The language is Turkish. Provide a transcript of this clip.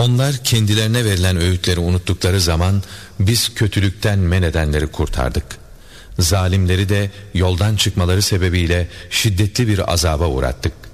Onlar kendilerine verilen öğütleri unuttukları zaman biz kötülükten men edenleri kurtardık. Zalimleri de yoldan çıkmaları sebebiyle şiddetli bir azaba uğrattık.